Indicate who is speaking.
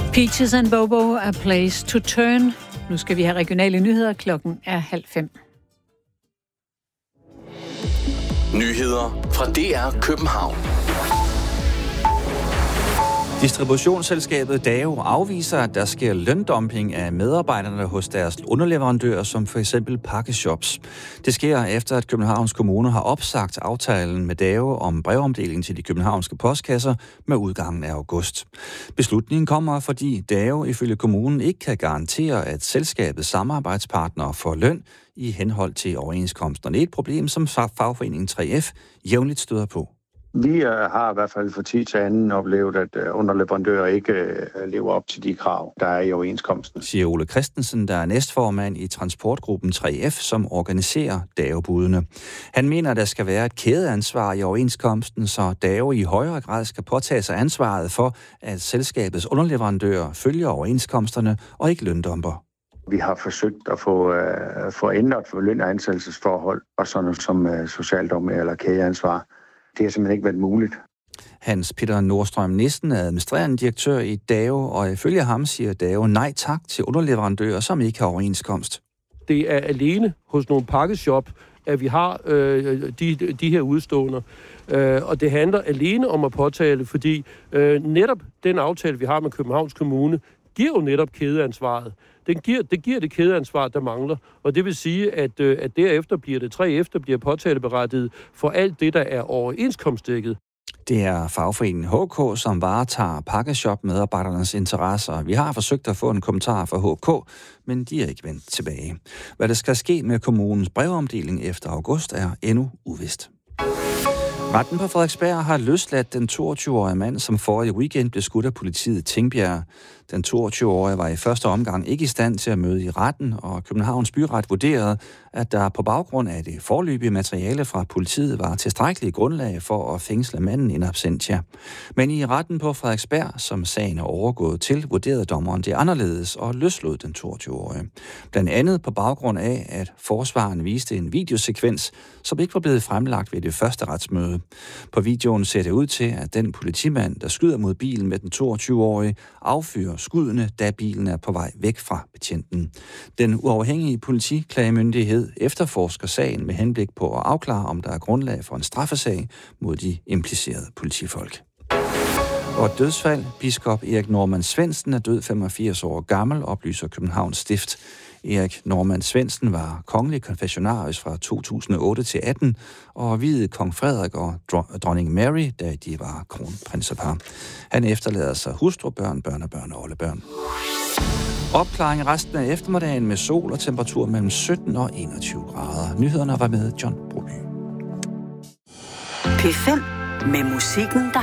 Speaker 1: Peaches and Bobo, A Place to Turn. Nu skal vi have regionale nyheder. Klokken er 4:30.
Speaker 2: Nyheder fra DR København.
Speaker 3: Distributionsselskabet DAO afviser, at der sker løndumping af medarbejderne hos deres underleverandører, som for eksempel pakkeshops. Det sker efter, at Københavns Kommune har opsagt aftalen med DAO om brevomdeling til de københavnske postkasser med udgangen af august. Beslutningen kommer, fordi DAO ifølge kommunen ikke kan garantere, at selskabets samarbejdspartnere får løn i henhold til overenskomsterne. Et problem, som fagforeningen 3F jævnligt støder på.
Speaker 4: Vi har i hvert fald for tid til anden oplevet, at underleverandører ikke lever op til de krav, der er i overenskomsten.
Speaker 3: Siger Ole Christensen, der er næstformand i transportgruppen 3F, som organiserer DAO-budene. Han mener, at der skal være et kædeansvar i overenskomsten, så DAO i højere grad skal påtage sig ansvaret for, at selskabets underleverandører følger overenskomsterne og ikke løndumper.
Speaker 4: Vi har forsøgt at få ændret for løn- og ansættelsesforhold, og sådan noget som socialdumping eller kædeansvar. Det har simpelthen ikke været muligt.
Speaker 3: Hans Peter Nordstrøm Nissen er administrerende direktør i DAO, og ifølge ham siger DAO nej tak til underleverandører, som ikke har overenskomst.
Speaker 5: Det er alene hos nogle pakkeshop, at vi har de her udståender. Og det handler alene om at påtale, fordi netop den aftale, vi har med Københavns Kommune, giver jo netop kædeansvaret. Det giver det kædeansvar, der mangler. Og det vil sige, at derefter bliver det 3F, der bliver påtaleberettiget for alt det, der er overenskomstdækket.
Speaker 3: Det er fagforeningen HK, som varetager pakkeshop-medarbejdernes interesser. Vi har forsøgt at få en kommentar fra HK, men de er ikke vendt tilbage. Hvad der skal ske med kommunens brevomdeling efter august er endnu uvist. Retten på Frederiksberg har løsladt den 22-årige mand, som forrige weekend blev skudt af politiet i Tingbjerg. Den 22-årige var i første omgang ikke i stand til at møde i retten, og Københavns Byret vurderede, at der på baggrund af det foreløbige materiale fra politiet var tilstrækkeligt grundlag for at fængsle manden in absentia. Men i retten på Frederiksberg, som sagen er overgået til, vurderede dommeren det anderledes og løslod den 22-årige. Blandt andet på baggrund af, at forsvareren viste en videosekvens, som ikke var blevet fremlagt ved det første retsmøde. På videoen ser det ud til, at den politimand, der skyder mod bilen med den 22-årige, affyrer skuddene, da bilen er på vej væk fra betjenten. Den uafhængige politiklagemyndighed efterforsker sagen med henblik på at afklare, om der er grundlag for en straffesag mod de implicerede politifolk. Og dødsfald. Biskop Erik Normann Svendsen er død 85 år gammel, oplyser Københavns Stift. Erik Normann Svendsen var kongelig konfessionarius fra 2008 til 18 og viede kong Frederik og dronning Mary, da de var kronprinsepar. Han efterlader sig hustru, børn, børnebørn og oldebørn. Opklaring resten af eftermiddagen med sol og temperatur mellem 17 og 21 grader. Nyhederne var med John Broby.
Speaker 6: P5 med musikken, der